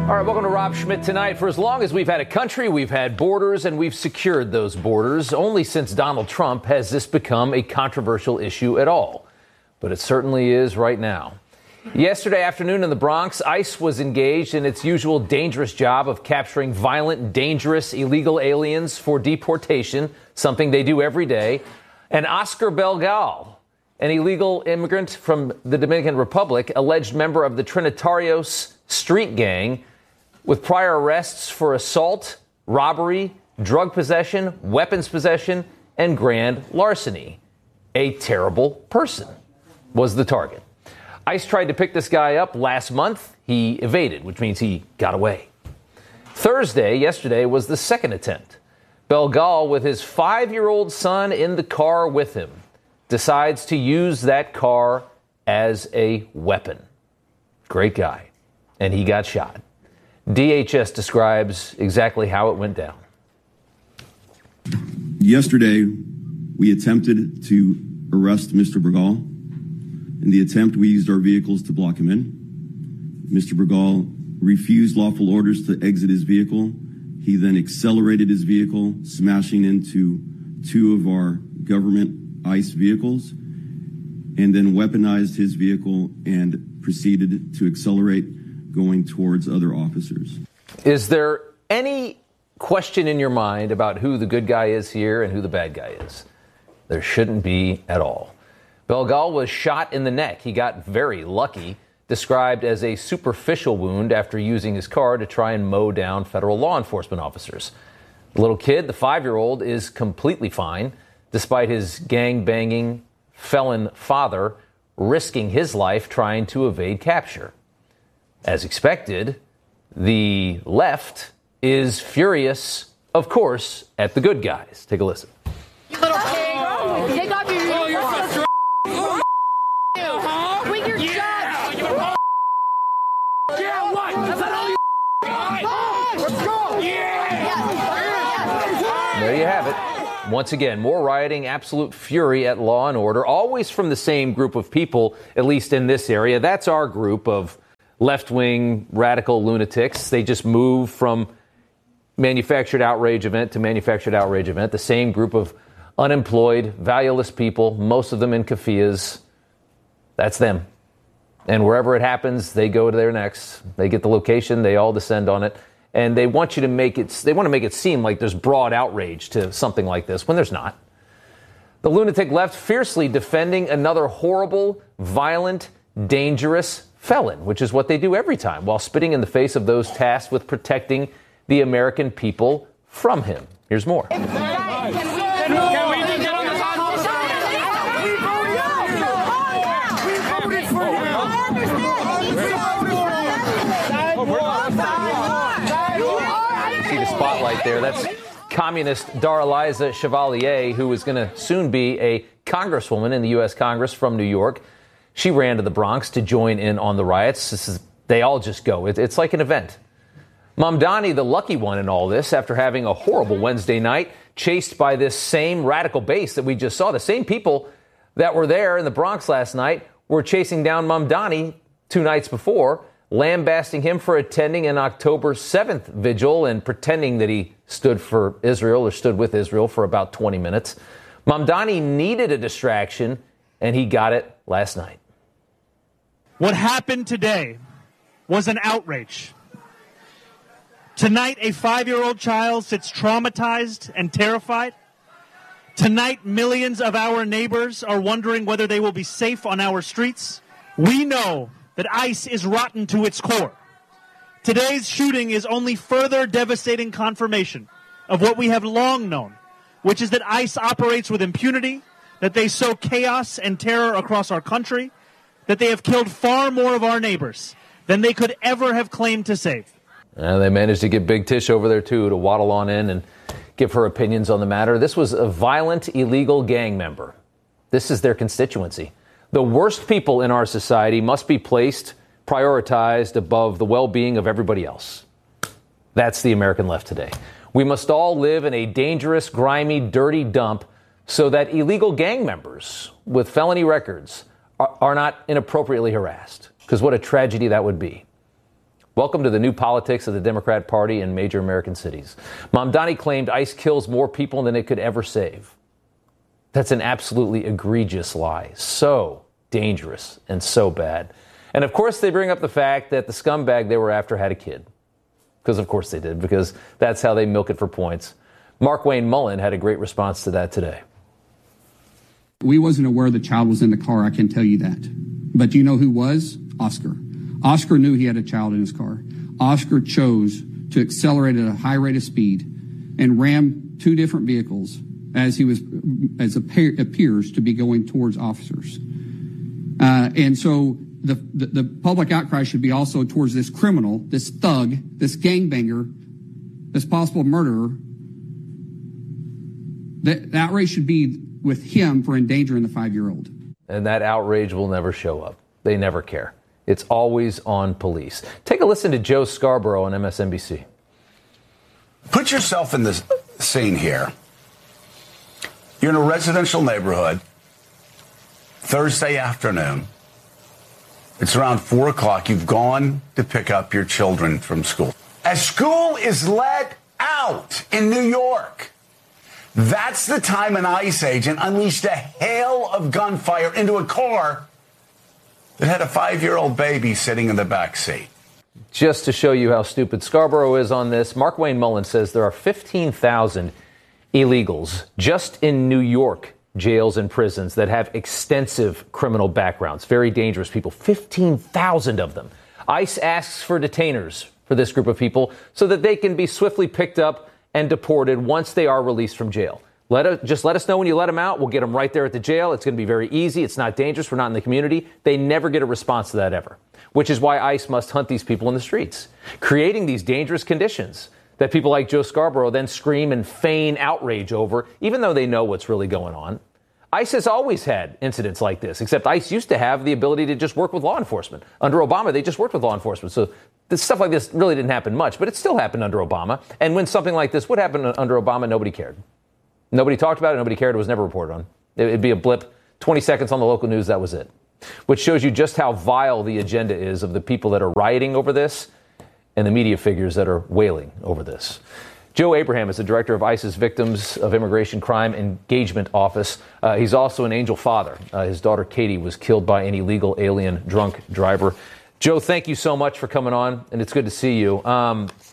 All right, welcome to Rob Schmitt Tonight. For as long as we've had a country, we've had borders, and we've secured those borders. Only since Donald Trump has this become a controversial issue at all. But it certainly is right now. Yesterday afternoon in the Bronx, ICE was engaged in its usual dangerous job of capturing violent, dangerous, illegal aliens for deportation, something they do every day. And Oscar Belgal, an illegal immigrant from the Dominican Republic, alleged member of the Trinitarios street gang, with prior arrests for assault, robbery, drug possession, weapons possession, and grand larceny. A terrible person was the target. ICE tried to pick this guy up last month. He evaded, which means he got away. Yesterday, was the second attempt. Belgal, with his 5-year-old son in the car with him, decides to use that car as a weapon. Great guy. And he got shot. DHS describes exactly how it went down. Yesterday, we attempted to arrest Mr. Bergal. In the attempt, we used our vehicles to block him in. Mr. Bergal refused lawful orders to exit his vehicle. He then accelerated his vehicle, smashing into 2 of our government ICE vehicles, and then weaponized his vehicle and proceeded to accelerate, going towards other officers. Is there any question in your mind about who the good guy is here and who the bad guy is? There shouldn't be at all. Belgal was shot in the neck. He got very lucky, described as a superficial wound after using his car to try and mow down federal law enforcement officers. The little kid, the 5-year-old, is completely fine, despite his gang-banging felon father risking his life trying to evade capture. As expected, the left is furious, of course, at the good guys. Take a listen. You little pig. Take off your uniform. Quit your job. Yeah, what? That's not all you. Let's go. Yeah. There you have it. Once again, more rioting, absolute fury at Law and Order, always from the same group of people, at least in this area. That's our group of left-wing radical lunatics. They just move from manufactured outrage event to manufactured outrage event. The same group of unemployed, valueless people, most of them in keffiyehs. That's them. And wherever it happens, they go to there next. They get the location, they all descend on it. And they want you to make it, they want to make it seem like there's broad outrage to something like this, when there's not. The lunatic left fiercely defending another horrible, violent, dangerous felon, which is what they do every time, while spitting in the face of those tasked with protecting the American people from him. Here's more. Can we just get on the You see the spotlight there. That's communist Daraliza Chevalier, who is going to soon be a congresswoman in the U.S. Congress from New York. She ran to the Bronx to join in on the riots. They all just go. It's like an event. Mamdani, the lucky one in all this, after having a horrible Wednesday night, chased by this same radical base that we just saw. The same people that were there in the Bronx last night were chasing down Mamdani 2 nights before, lambasting him for attending an October 7th vigil and pretending that he stood for Israel or stood with Israel for about 20 minutes. Mamdani needed a distraction, and he got it last night. What happened today was an outrage. Tonight, a 5-year-old child sits traumatized and terrified. Tonight, millions of our neighbors are wondering whether they will be safe on our streets. We know that ICE is rotten to its core. Today's shooting is only further devastating confirmation of what we have long known, which is that ICE operates with impunity, that they sow chaos and terror across our country, that they have killed far more of our neighbors than they could ever have claimed to save. They managed to get Big Tish over there, too, to waddle on in and give her opinions on the matter. This was a violent, illegal gang member. This is their constituency. The worst people in our society must be prioritized above the well-being of everybody else. That's the American left today. We must all live in a dangerous, grimy, dirty dump so that illegal gang members with felony records are not inappropriately harassed. Because what a tragedy that would be. Welcome to the new politics of the Democrat Party in major American cities. Mamdani claimed ICE kills more people than it could ever save. That's an absolutely egregious lie. So dangerous and so bad. And of course, they bring up the fact that the scumbag they were after had a kid. Because of course they did, because that's how they milk it for points. Markwayne Mullin had a great response to that today. We wasn't aware the child was in the car, I can tell you that. But do you know who was? Oscar. Oscar knew he had a child in his car. Oscar chose to accelerate at a high rate of speed and ram two different vehicles as appears to be going towards officers. And so the public outcry should be also towards this criminal, this thug, this gangbanger, this possible murderer. The outrage should be with him for endangering the 5-year-old. And that outrage will never show up. They never care. It's always on police. Take a listen to Joe Scarborough on MSNBC. Put yourself in the scene here. You're in a residential neighborhood, Thursday afternoon. It's around 4 o'clock. You've gone to pick up your children from school. As school is let out in New York, that's the time an ICE agent unleashed a hail of gunfire into a car that had a 5-year-old baby sitting in the back seat. Just to show you how stupid Scarborough is on this, Markwayne Mullin says there are 15,000 illegals just in New York jails and prisons that have extensive criminal backgrounds, very dangerous people, 15,000 of them. ICE asks for detainers for this group of people so that they can be swiftly picked up and deported once they are released from jail. Just let us know when you let them out. We'll get them right there at the jail. It's going to be very easy. It's not dangerous. We're not in the community. They never get a response to that ever, which is why ICE must hunt these people in the streets, creating these dangerous conditions that people like Joe Scarborough then scream and feign outrage over, even though they know what's really going on. ICE has always had incidents like this, except ICE used to have the ability to just work with law enforcement. Under Obama, they just worked with law enforcement. So stuff like this really didn't happen much, but it still happened under Obama. And when something like this would happen under Obama, nobody cared. Nobody talked about it. Nobody cared. It was never reported on. It'd be a blip, 20 seconds on the local news. That was it. Which shows you just how vile the agenda is of the people that are rioting over this and the media figures that are wailing over this. Joe Abraham is the director of ICE's Victims of Immigration Crime Engagement Office. He's also an angel father. His daughter Katie was killed by an illegal alien drunk driver. Joe, thank you so much for coming on, and it's good to see you.